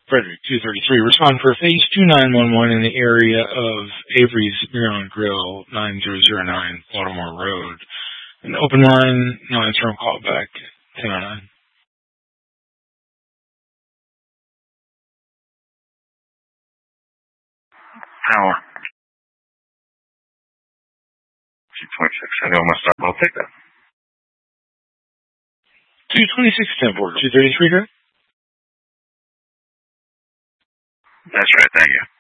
Frederick 233, respond for phase 2911 in the area of Avery's Maryland Grill, 9009 Baltimore Road. An open line, no answer on call back, 1009. Power. 226, I know my stop. I'll take that. 226, 10-4, 233, correct? That's right, thank you.